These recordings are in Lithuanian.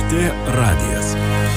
LRT radijas.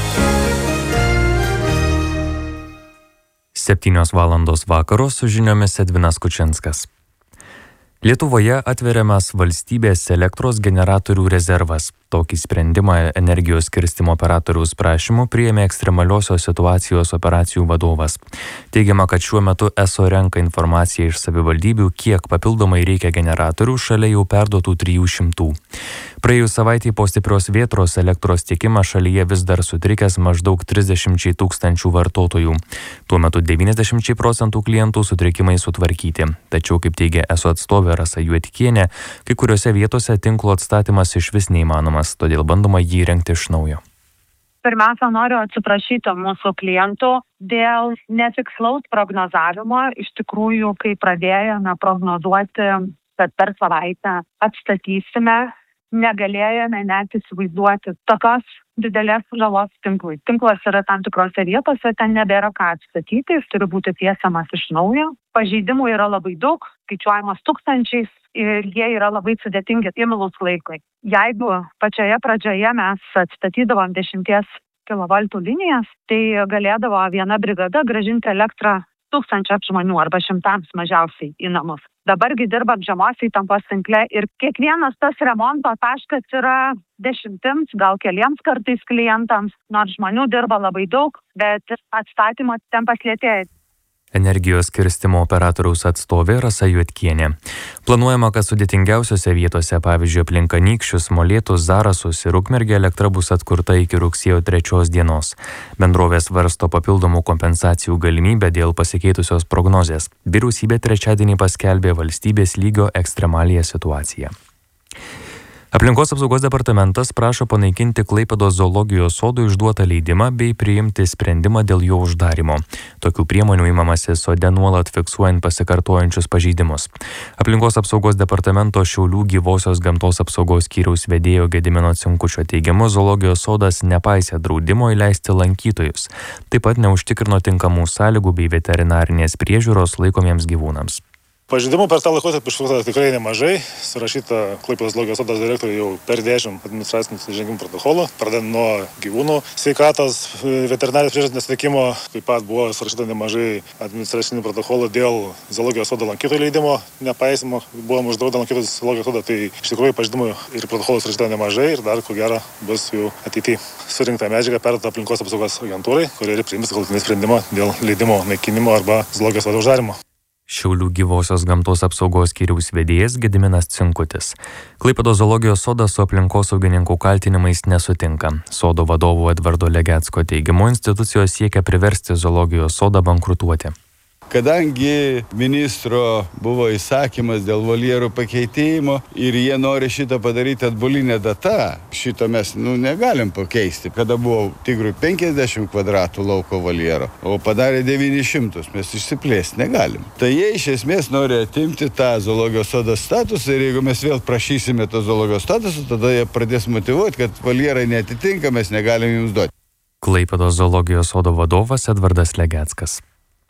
7 valandos vakaro su žiniomis Edvinas Kučinskas. Lietuvoje atveriamas valstybės elektros generatorių rezervas. Tokį sprendimą energijos skirstymo operatoriaus prašymu priėmė ekstremaliosios situacijos operacijų vadovas. Teigiama, kad šiuo metu ESO renka informaciją iš savivaldybių, kiek papildomai reikia generatorių šalia jau perduotų 300. Praėjus savaitei po stiprios vėtros elektros tiekimas šalyje vis dar sutrikęs maždaug 30 tūkstančių vartotojų. Tuo metu 90% klientų sutrikimai sutvarkyti. Tačiau, kaip teigia ESO atstovė Rasa Juodkienė, kai kuriuose vietose tinklo atstatymas išvis neįmanomas, todėl bandoma jį rengti iš naujo. Pirmiausia, noriu atsiprašyti mūsų klientų dėl netikslaus prognozavimo. Iš tikrųjų, kai pradėjome prognozuoti, kad per savaitę atstatysime, negalėjome net įsivaizduoti tokios didelės žalos tinklui. Tinklas yra tam tikrose vietose, ten nebėra ką atstatyti, jis turi būti tiesiamas iš naujo. Pažeidimų yra labai daug, skaičiuojamas tūkstančiais ir jie yra labai sudėtingi imlūs laikui. Jeigu pačioje pradžioje mes atstatydavom 10 kV linijas, tai galėdavo viena brigada grąžinti elektrą 1000 žmonių arba 100 mažiausiai į namus. Dabargi dirbam žemos įtampos tinkle ir kiekvienas tas remonto taškas yra 10, gal keliems kartais klientams, nors žmonių dirba labai daug, bet atstatymo tempas lėtėja. Energijos skirstymo operatoriaus atstovė Rasa Juodkienė. Planuojama, kad sudėtingiausiose vietose, pavyzdžiui, aplink Anykščius, Molėtus, Zarasus ir Ukmergę elektra bus atkurta iki rugsėjo 3 dienos. Bendrovė svarsto papildomų kompensacijų galimybę dėl pasikeitusios prognozės. Vyriausybė trečiadienį paskelbė valstybės lygio ekstremalią situaciją. Aplinkos apsaugos departamentas prašo panaikinti Klaipėdos zoologijos sodų išduotą leidimą bei priimti sprendimą dėl jo uždarymo. Tokių priemonių imamasi sode nuolat fiksuojant pasikartojančius pažeidimus. Aplinkos apsaugos departamento Šiaulių gyvosios gamtos apsaugos skyriaus vedėjo Gedimino Cinkučio teigimu, zoologijos sodas nepaisė draudimo įleisti lankytojus. Taip pat neužtikrino tinkamų sąlygų bei veterinarinės priežiūros laikomiems gyvūnams. Pažeidimų per tą laikotarpį užfiksuota tikrai nemažai. Surašyta Klaipėdos zoologijos sodo direktoriui jau per 10 administracinių nusižengimų protokolų, pradedant nuo gyvūnų sveikatos, veterinarijos priežiūros nesuteikimo. Taip pat buvo surašyta nemažai administracinių protokolų dėl zoologijos sodo lankytojų leidimo nepaisimo. Buvom uždraudę lankytojus zoologijos sodą, tai iš tikrųjų pažeidimų ir protokolų surašyta nemažai ir dar ko gero bus jų ateityje. Surinkta medžiaga perduota aplinkos apsaugos agentūrai, kuri ir priims galutinį sprendimą dėl leidimo naikinimo arba zoologijos sodo uždarimo. Šiaulių gyvosios gamtos apsaugos skyriaus vedėjas Gediminas Cinkutis. Klaipėdos zoologijos sodas su aplinkosaugininkų kaltinimais nesutinka. Sodo vadovo Edvardo Legecko teigimu, institucijos siekia priversti zoologijos sodą bankrutuoti. Kadangi ministro buvo įsakymas dėl voljerų pakeitimo ir jie nori šitą padaryti atbulinę datą, šito mes negalim pakeisti. Kada buvo tigrui 50 kvadratų lauko voljero, o padarė 900, mes išsiplėsti negalim. Tai jie iš esmės nori atimti tą zoologijos sodo statusą ir jeigu mes vėl prašysime to zoologijos statusą, tada jie pradės motyvuoti, kad voljerai neatitinka, mes negalim jums duoti. Klaipėdos zoologijos sodo vadovas Edvardas Legeckas.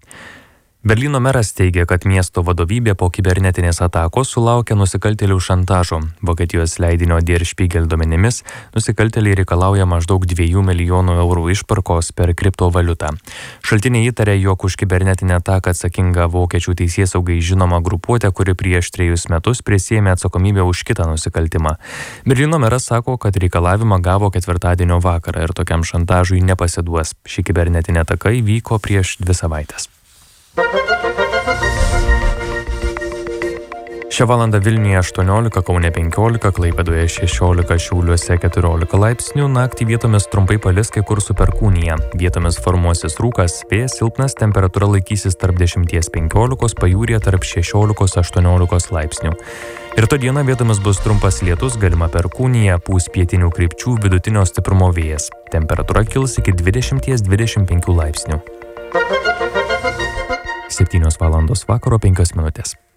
Berlyno meras teigia, kad miesto vadovybė po kibernetinės atakos sulaukė nusikaltėlių šantažo. Vokietijos leidinio Der Spiegel duomenimis nusikaltėliai reikalauja maždaug 2 milijonų eurų išpirkos per kriptovaliutą. Šaltiniai įtarė, jog už kibernetinę ataką atsakinga vokiečių teisėsaugai žinoma grupuotė, kuri prieš 3 metus prisiėmė atsakomybę už kitą nusikaltimą. Berlyno meras sako, kad reikalavimą gavo ketvirtadienio vakarą ir tokiam šantažui nepasiduos. Ši kibernetinė ataka įvyko prieš 2 savaites. Šią valandą Vilniuje 18, Kaune 15, Klaipėdoje 16, Šiauliuose 14 laipsnių, naktį vietomis trumpai palis kai kur su perkūnija. Vietomis formuosis rūkas, vėjas silpnas, temperatūra laikysis tarp 10–15, pajūryje tarp 16–18 laipsnių. Rytoj dieną vietomis bus trumpas lietus, galima perkūnija, pūs pietinių krypčių, vidutinio stiprumo vėjas. Temperatūra kils iki 20–25 laipsnių. 7 valandos vakaro 5 minutės.